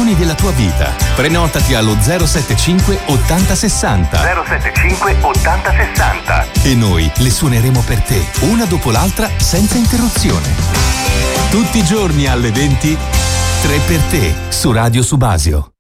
canzoni della tua vita. Prenotati allo 075 80 60. 075 80 60. E noi le suoneremo per te, una dopo l'altra, senza interruzione. Tutti i giorni alle 20, 3 per te, su Radio Subasio.